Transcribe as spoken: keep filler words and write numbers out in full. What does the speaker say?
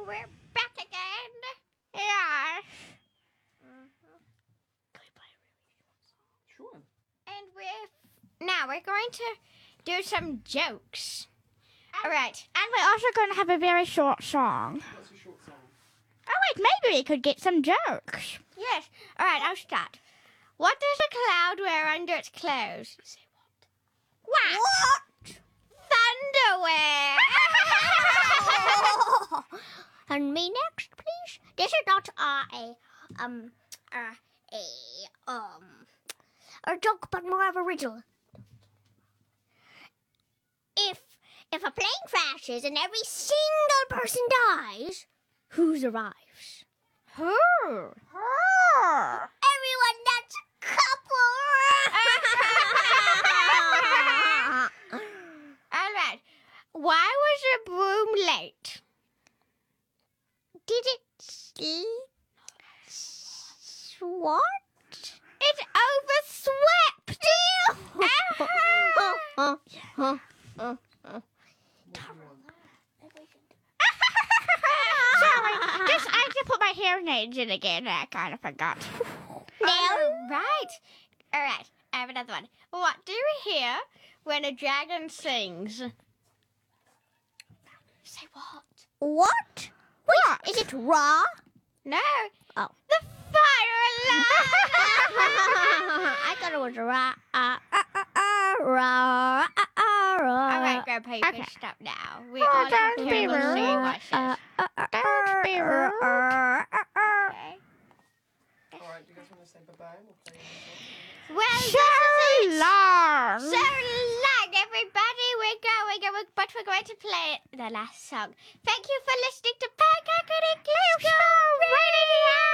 we're back again. Yes. Mm-hmm. Can we play a really short song? Sure. And we're now we're going to do some jokes. All right. And we're also going to have a very short song. What's a short song? Oh, wait, maybe we could get some jokes. Yes. All right, I'll start. What does a cloud wear under its clothes? Say what? What? What? Thunderwear. And me next, please. This is not uh, a um uh, a um a joke, but more of a riddle. If if a plane crashes and every single person dies, who survives? Who? Her. Everyone that's a couple. All right. Why was a broom late? Did it sleep? What? It overswept. Sorry, just I had to put my hearing aids in again. I kind of forgot. All right. All right. I have another one. What do you hear when a dragon sings? Say what? What? What? Is it raw? No. Oh. The fire alarm! I thought it was raw. Uh, uh, uh, uh, raw. Uh, uh, raw. All right, Grandpa, you Okay. can stop now. We Oh, all have don't to be hear the rude. same voices. Uh, uh, uh, don't be rude. Okay. Alright, do you guys want to say bye-bye? We'll play another song. Well, So this is it. long. So long, everybody. We're going, and we're, but we're going to play the last song. Thank you for listening to